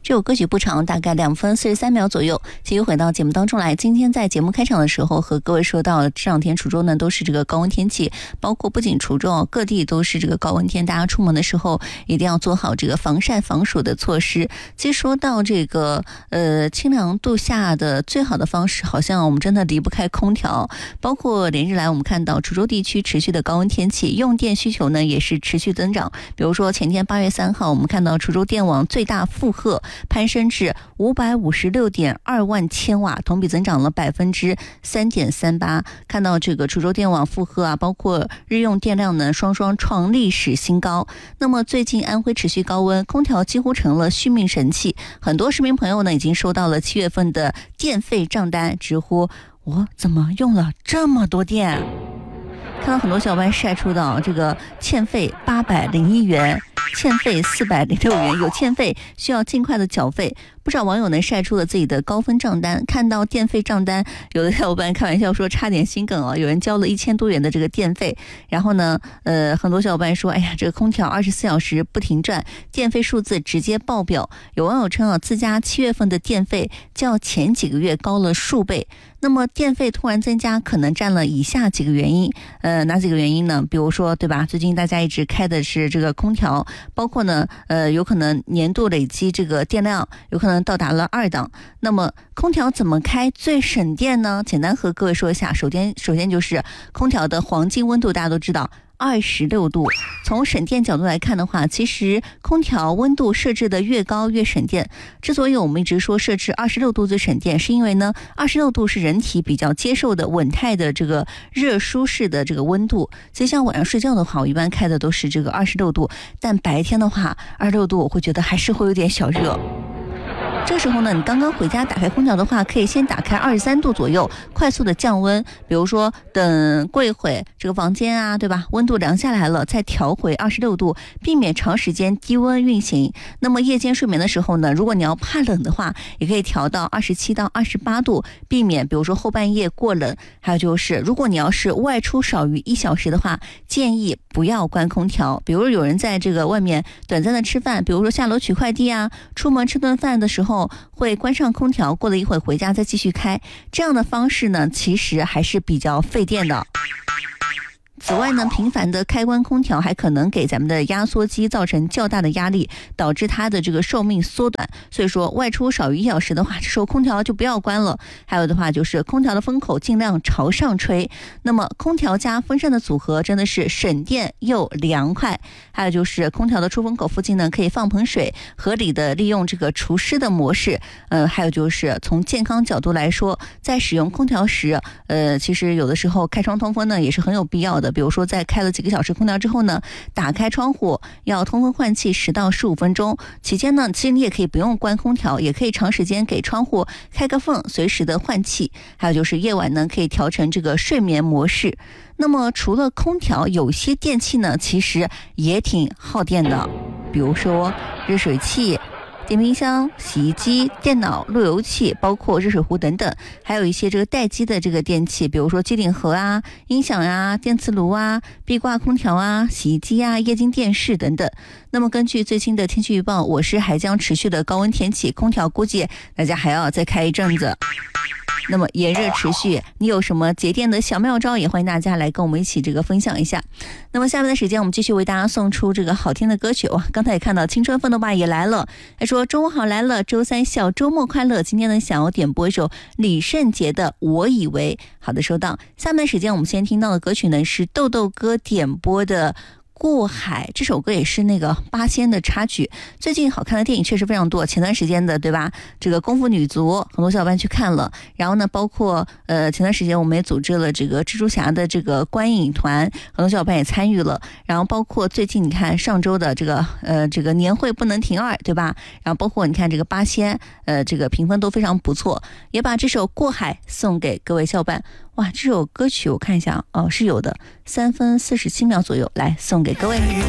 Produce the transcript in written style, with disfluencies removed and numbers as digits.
这首歌曲不长，大概2分43秒左右。继续回到节目当中来，今天在节目开场的时候和各位说到，这两天滁州呢都是这个高温天气，包括不仅滁州，各地都是这个高温天，大家出门的时候一定要做好这个防晒防暑的措施。其实说到这个清凉度夏的最好的方式，好像我们真的离不开空调。包括连日来我们看到滁州地区持续的高温天气，用电需求呢也是持续增长。比如说前天8月3号，我们看到滁州电网最大负荷攀升至556.2万千瓦，同比增长了3.38%。看到这个滁州电网负荷啊，包括日用电量呢，双双创历史新高。那么最近安徽持续高温，空调几乎成了续命神器，很多市民朋友呢已经收到了7月份的电费账单，直呼我怎么用了这么多电？看到很多小伙伴晒出的这个欠费801元，欠费406元，有欠费需要尽快的缴费。不少网友呢晒出了自己的高分账单，看到电费账单，有的小伙伴开玩笑说差点心梗哦，有人交了1000多元的这个电费，然后呢很多小伙伴说，哎呀，这个空调24小时不停转，电费数字直接爆表。有网友称啊，自家7月份的电费较前几个月高了数倍。那么电费突然增加可能占了以下几个原因，哪几个原因呢？比如说对吧，最近大家一直开的是这个空调，包括呢有可能年度累积这个电量有可能到达了2档。那么空调怎么开最省电呢？简单和各位说一下，首先就是空调的黄金温度，大家都知道26度。从省电角度来看的话，其实空调温度设置的越高越省电。之所以我们一直说设置26度最省电，是因为呢26度是人体比较接受的稳态的这个热舒适的这个温度。所以像晚上睡觉的话，我一般开的都是这个26度，但白天的话26度我会觉得还是会有点小热。这时候呢，你刚刚回家打开空调的话，可以先打开23度左右，快速的降温。比如说等过一会这个房间啊，对吧，温度凉下来了，再调回26度，避免长时间低温运行。那么夜间睡眠的时候呢，如果你要怕冷的话，也可以调到27到28度，避免比如说后半夜过冷。还有就是如果你要是外出少于1小时的话，建议不要关空调。比如有人在这个外面短暂的吃饭，比如说下楼取快递啊，出门吃顿饭的时候会关上空调，过了一会回家再继续开，这样的方式呢其实还是比较费电的。此外呢，频繁的开关空调还可能给咱们的压缩机造成较大的压力，导致它的这个寿命缩短。所以说外出少于1小时的话，这时候空调就不要关了。还有的话就是空调的风口尽量朝上吹。那么空调加风扇的组合真的是省电又凉快。还有就是空调的出风口附近呢可以放盆水，合理的利用这个除湿的模式。还有就是从健康角度来说，在使用空调时其实有的时候开窗通风呢也是很有必要的。比如说在开了几个小时空调之后呢，打开窗户要通风换气10到15分钟，期间呢其实你也可以不用关空调，也可以长时间给窗户开个缝，随时的换气。还有就是夜晚呢可以调成这个睡眠模式。那么除了空调，有些电器呢其实也挺耗电的，比如说热水器、电冰箱、洗衣机、电脑、路由器，包括热水壶等等，还有一些这个待机的这个电器，比如说机顶盒啊、音响啊、电磁炉啊、壁挂空调啊、洗衣机啊、液晶电视等等。那么根据最新的天气预报，我市还将持续的高温天气，空调估计大家还要再开一阵子。那么炎热持续，你有什么节电的小妙招，也欢迎大家来跟我们一起这个分享一下。那么下面的时间我们继续为大家送出这个好听的歌曲。哇，刚才也看到青春奋斗吧也来了，他说中午好来了，周三小周末快乐。今天呢想要点播一首李圣杰的我以为。好的，收到。下面的时间我们先听到的歌曲呢是豆豆哥点播的过海，这首歌也是那个八仙的插曲。最近好看的电影确实非常多，前段时间的对吧，这个功夫女足很多小伙伴去看了，然后呢包括前段时间我们也组织了这个蜘蛛侠的这个观影团，很多小伙伴也参与了，然后包括最近你看上周的这个年会不能停2对吧，然后包括你看这个八仙这个评分都非常不错，也把这首过海送给各位小伙伴。哇，这首歌曲我看一下是有的，3分47秒左右，来送给各位。